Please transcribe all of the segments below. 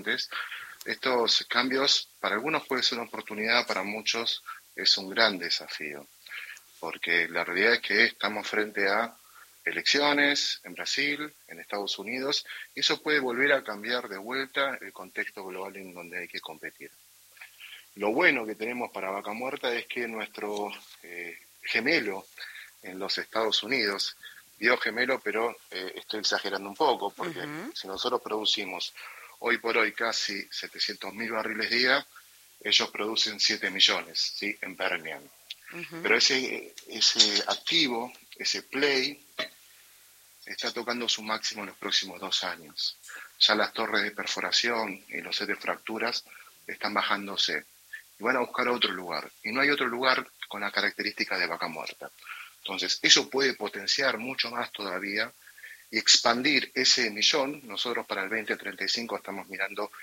Estos cambios para algunos puede ser una oportunidad, para muchos es un gran desafío, porque la realidad es que estamos frente a elecciones en Brasil, en Estados Unidos, y eso puede volver a cambiar de vuelta el contexto global en donde hay que competir. Lo bueno que tenemos para Vaca Muerta es que nuestro gemelo en los Estados Unidos, digo gemelo, pero estoy exagerando un poco, porque Ujú. si nosotros producimos hoy por hoy casi 700.000 barriles día, ellos producen 7 millones, ¿sí? En Permian. Ujú. Pero ese activo, ese play, está tocando su máximo en los próximos 2 años. Ya las torres de perforación y los set de fracturas están bajándose y van a buscar otro lugar. Y no hay otro lugar con la característica de Vaca Muerta. Entonces, eso puede potenciar mucho más todavía y expandir ese millón. Nosotros para el 2035 estamos mirando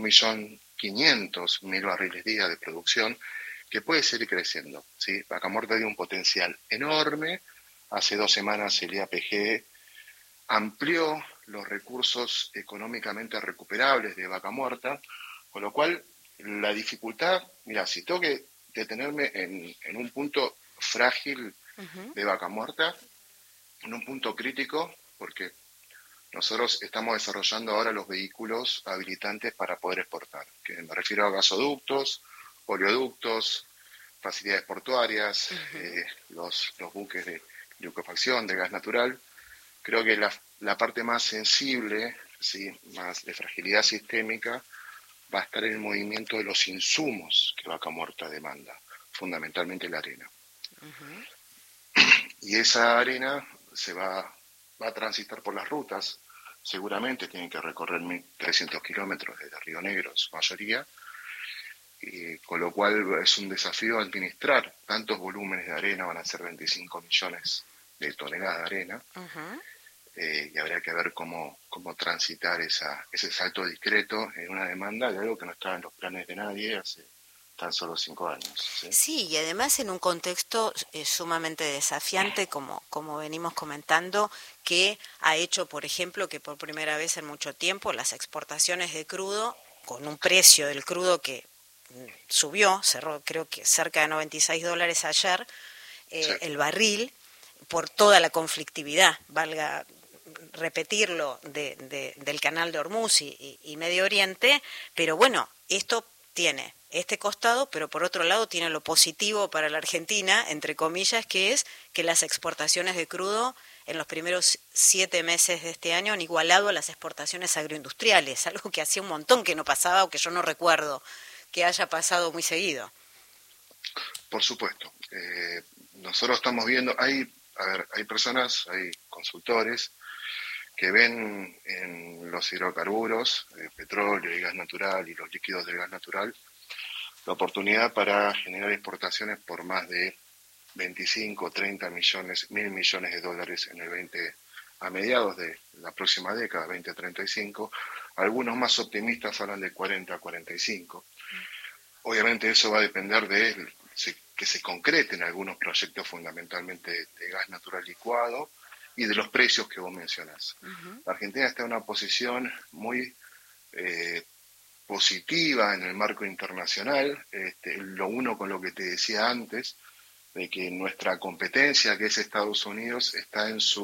1.500.000 barriles día de producción, que puede seguir creciendo, ¿sí? Vaca Muerta tiene un potencial enorme. Hace 2 semanas el IAPG amplió los recursos económicamente recuperables de Vaca Muerta, con lo cual la dificultad, mira, si tengo que detenerme en un punto frágil Ujú. de Vaca Muerta, en un punto crítico, porque nosotros estamos desarrollando ahora los vehículos habilitantes para poder exportar, que me refiero a gasoductos, oleoductos, facilidades portuarias, Ujú. los buques de liquefacción de gas natural. Creo que la parte más sensible, ¿sí? Más de fragilidad sistémica, va a estar en el movimiento de los insumos que Vaca Muerta demanda, fundamentalmente la arena. Ujú. Y esa arena va a transitar por las rutas, seguramente tienen que recorrer 1.300 kilómetros desde Río Negro, en su mayoría, y con lo cual es un desafío administrar tantos volúmenes de arena, van a ser 25 millones de toneladas de arena, Ujú. y habría que ver cómo transitar ese salto discreto en una demanda de algo que no estaba en los planes de nadie hace tan solo 5 años, ¿sí? Sí, y además en un contexto sumamente desafiante, como venimos comentando, que ha hecho, por ejemplo, que por primera vez en mucho tiempo las exportaciones de crudo, con un precio del crudo que subió, cerró creo que cerca de $96 ayer, Sí, el barril, por toda la conflictividad, valga repetirlo, del canal de Hormuz y Medio Oriente, pero bueno, esto tiene este costado, pero por otro lado tiene lo positivo para la Argentina, entre comillas, que es que las exportaciones de crudo en los primeros 7 meses de este año han igualado a las exportaciones agroindustriales, algo que hacía un montón que no pasaba o que yo no recuerdo que haya pasado muy seguido. por supuesto. Nosotros estamos viendo, hay personas, hay consultores que ven en los hidrocarburos, petróleo y gas natural y los líquidos del gas natural, la oportunidad para generar exportaciones por más de 25, 30 millones, 1.000 millones de dólares en el 20, a mediados de la próxima década, 2035. Algunos más optimistas hablan de 40 a 45. Obviamente eso va a depender de que se concreten algunos proyectos fundamentalmente de gas natural licuado y de los precios que vos mencionás. Ujú. La Argentina está en una posición muy eh, positiva en el marco internacional, lo uno con lo que te decía antes, de que nuestra competencia, que es Estados Unidos, está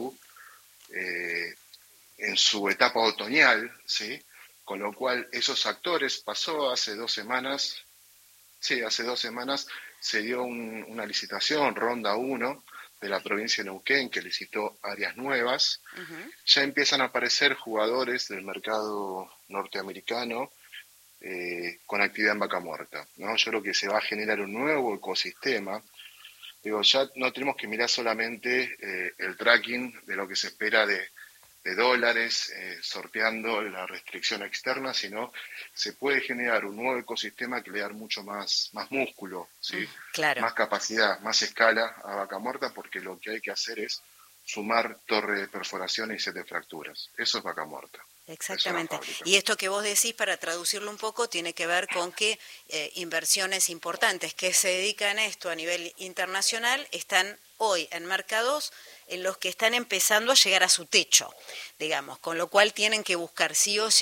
eh, en su etapa otoñal, ¿sí? Con lo cual esos actores pasó hace 2 semanas, sí, hace 2 semanas se dio una licitación, ronda uno de la provincia de Neuquén, que licitó áreas nuevas. Ujú. Ya empiezan a aparecer jugadores del mercado norteamericano con actividad en Vaca Muerta, ¿no? Yo creo que se va a generar un nuevo ecosistema. Digo, ya no tenemos que mirar solamente el tracking de lo que se espera de dólares sorteando la restricción externa, sino se puede generar un nuevo ecosistema que le da mucho más músculo, ¿sí? Claro. Más capacidad, más escala a Vaca Muerta, porque lo que hay que hacer es sumar torre de perforación y set de fracturas. Eso es Vaca Muerta, es una Exactamente. fábrica. Y esto que vos decís, para traducirlo un poco, tiene que ver con que inversiones importantes que se dedican a esto a nivel internacional están hoy en mercados en los que están empezando a llegar a su techo, digamos, con lo cual tienen que buscar sí o sí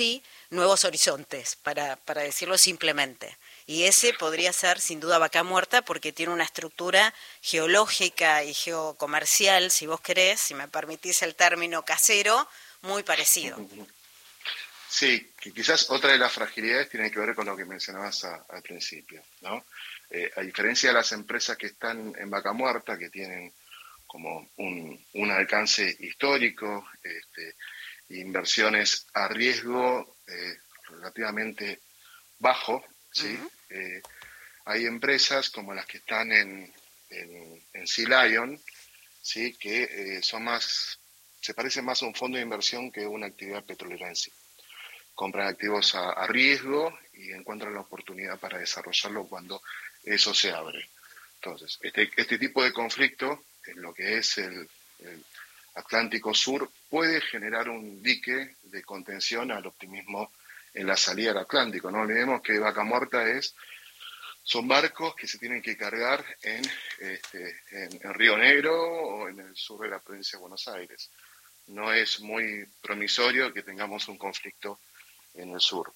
nuevos horizontes, para decirlo simplemente. Y ese podría ser, sin duda, Vaca Muerta, porque tiene una estructura geológica y geocomercial, si vos querés, si me permitís el término casero, muy parecido. Sí, que quizás otra de las fragilidades tiene que ver con lo que mencionabas al principio, ¿no? A diferencia de las empresas que están en Vaca Muerta, que tienen como un alcance histórico, inversiones a riesgo relativamente bajo, ¿sí? Uh-huh. Hay empresas como las que están en Sea Lion, ¿sí? Que se parecen más a un fondo de inversión que una actividad petrolera en sí. Compran activos a riesgo y encuentran la oportunidad para desarrollarlo cuando eso se abre. Entonces, este tipo de conflicto, en lo que es el Atlántico Sur, puede generar un dique de contención al optimismo en la salida al Atlántico. No olvidemos que Vaca Muerta son barcos que se tienen que cargar en Río Negro o en el sur de la provincia de Buenos Aires. No es muy promisorio que tengamos un conflicto en el sur.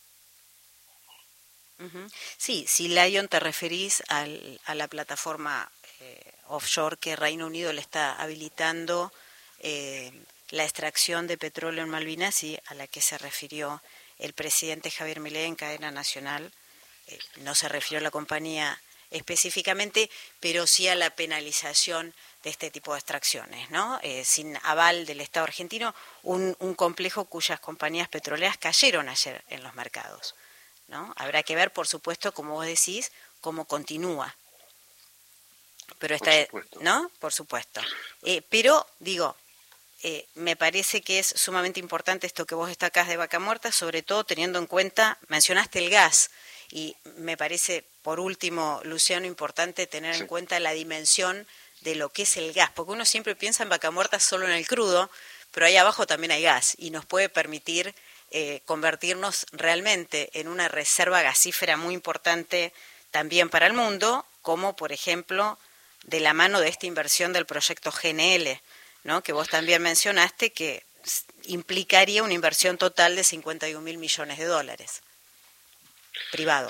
Uh-huh. Sí, si Lion te referís a la plataforma offshore que Reino Unido le está habilitando la extracción de petróleo en Malvinas y a la que se refirió el presidente Javier Milei en cadena nacional, no se refirió a la compañía específicamente, pero sí a la penalización de este tipo de extracciones, ¿no? Sin aval del Estado argentino, un complejo cuyas compañías petroleras cayeron ayer en los mercados, ¿no? Habrá que ver, por supuesto, como vos decís, cómo continúa. Pero Por supuesto. ¿no? Por supuesto. Pero, digo, me parece que es sumamente importante esto que vos destacás de Vaca Muerta, sobre todo teniendo en cuenta, mencionaste el gas, y me parece, por último, Luciano, importante tener en cuenta la dimensión de lo que es el gas, porque uno siempre piensa en Vaca Muerta solo en el crudo, pero ahí abajo también hay gas, y nos puede permitir convertirnos realmente en una reserva gasífera muy importante también para el mundo, como por ejemplo de la mano de esta inversión del proyecto GNL, ¿no? Que vos también mencionaste, que implicaría una inversión total de $51.000 millones privados.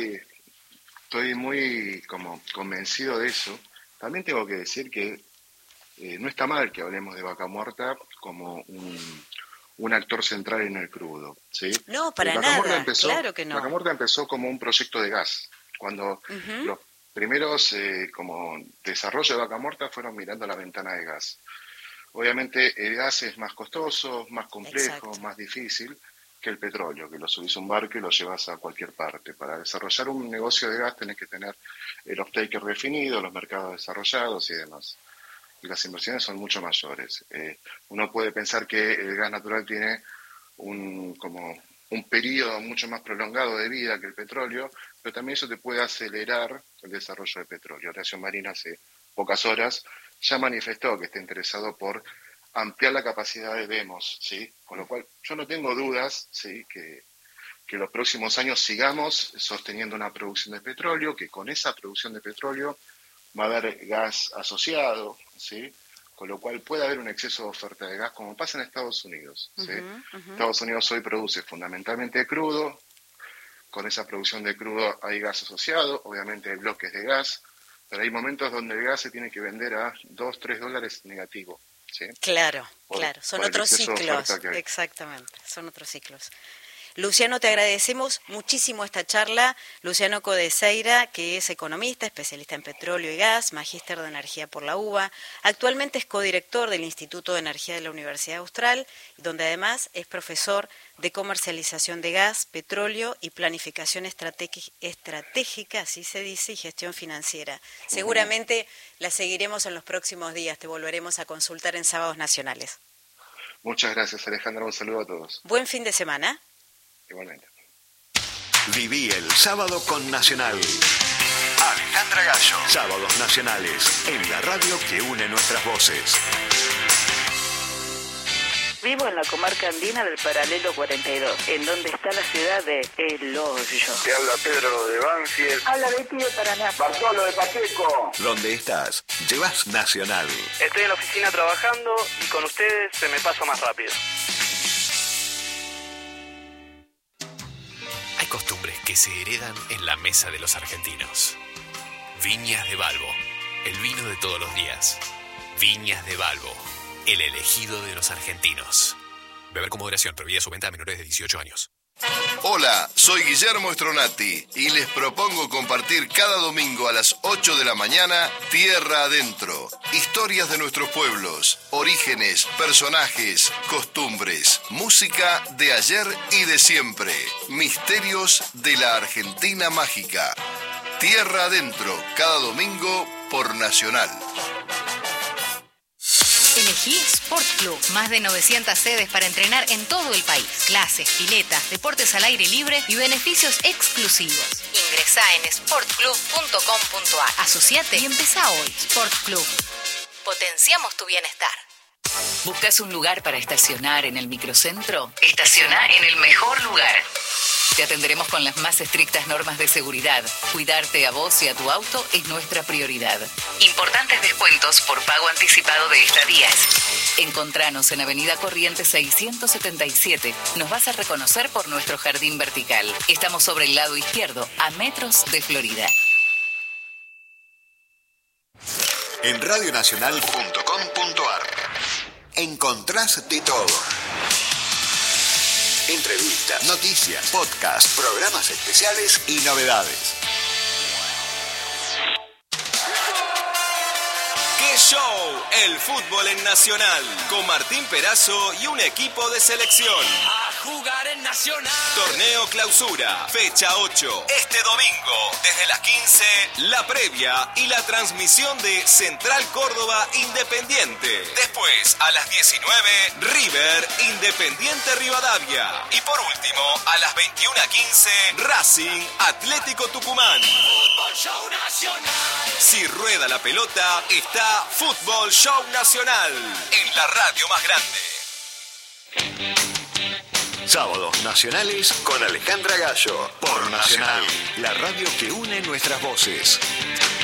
Estoy muy como convencido de eso. También tengo que decir que no está mal que hablemos de Vaca Muerta como un actor central en el crudo, ¿sí? No, para nada, claro que no. Vaca Muerta empezó como un proyecto de gas. Cuando los primeros como desarrollo de Vaca Muerta fueron mirando la ventana de gas. Obviamente el gas es más costoso, más complejo, más difícil que el petróleo, que lo subís a un barco y lo llevas a cualquier parte. Para desarrollar un negocio de gas tenés que tener el off-taker definido, los mercados desarrollados y demás. Y las inversiones son mucho mayores. Uno puede pensar que el gas natural tiene un periodo mucho más prolongado de vida que el petróleo, pero también eso te puede acelerar el desarrollo del petróleo. Horacio Marín hace pocas horas ya manifestó que está interesado por ampliar la capacidad de demos, ¿sí? Con lo cual yo no tengo dudas, ¿sí? que los próximos años sigamos sosteniendo una producción de petróleo, que con esa producción de petróleo va a haber gas asociado, ¿sí? Con lo cual puede haber un exceso de oferta de gas, como pasa en Estados Unidos, ¿sí? Estados Unidos hoy produce fundamentalmente crudo, con esa producción de crudo hay gas asociado, obviamente hay bloques de gas, pero hay momentos donde el gas se tiene que vender a $2-3 negativo, ¿sí? Claro, son otros ciclos, exactamente, son otros ciclos. Luciano, te agradecemos muchísimo esta charla. Luciano Codeseira, que es economista, especialista en petróleo y gas, magíster de energía por la UBA. Actualmente es codirector del Instituto de Energía de la Universidad Austral, donde además es profesor de comercialización de gas, petróleo y planificación estratégica, así se dice, y gestión financiera. Seguramente la seguiremos en los próximos días. Te volveremos a consultar en Sábados Nacionales. Muchas gracias, Alejandra. Un saludo a todos. Buen fin de semana. Igualmente. Viví el sábado con Nacional. Alejandra Gallo. Sábados Nacionales, en la radio que une nuestras voces. Vivo en la comarca andina del Paralelo 42, en donde está la ciudad de El Hoyo. Te habla Pedro de Banfield. Habla Betty de Paraná. Bartolo de Pacheco. ¿Dónde estás? Llevas Nacional. Estoy en la oficina trabajando y con ustedes se me pasa más rápido. costumbres que se heredan en la mesa de los argentinos. Viñas de Balbo, el vino de todos los días. Viñas de Balbo, el elegido de los argentinos. Beber con moderación, prohibida su venta a menores de 18 años. Hola, soy Guillermo Stronati y les propongo compartir cada domingo a las 8 de la mañana Tierra Adentro. Historias de nuestros pueblos, orígenes, personajes, costumbres, música de ayer y de siempre, misterios de la Argentina mágica. Tierra Adentro, cada domingo por Nacional. Elegí Sport Club. Más de 900 sedes para entrenar en todo el país. Clases, piletas, deportes al aire libre y beneficios exclusivos. Ingresá en sportclub.com.ar. Asociate y empezá hoy. Sport Club. Potenciamos tu bienestar. ¿Buscas un lugar para estacionar en el microcentro? Estaciona en el mejor lugar. Te atenderemos con las más estrictas normas de seguridad. Cuidarte a vos y a tu auto es nuestra prioridad. Importantes descuentos por pago anticipado de estadías. Encontranos en Avenida Corrientes 677. Nos vas a reconocer por nuestro jardín vertical. Estamos sobre el lado izquierdo, a metros de Florida. En radionacional.com.ar encontrás de todo. Entrevistas, noticias, podcasts, programas especiales y novedades. ¡Qué show! El fútbol en Nacional, con Martín Perazo y un equipo de selección. A jugar en Nacional. Torneo Clausura, fecha 8. Este domingo, desde las 15, la previa y la transmisión de Central Córdoba Independiente. Después, a las 19, River Independiente Rivadavia. Y por último, a las 21:15, Racing Atlético Tucumán. Fútbol Show Nacional. Si rueda la pelota, está Fútbol Show Nacional, en la radio más grande. Sábados nacionales con Alejandra Gallo por Nacional, la radio que une nuestras voces.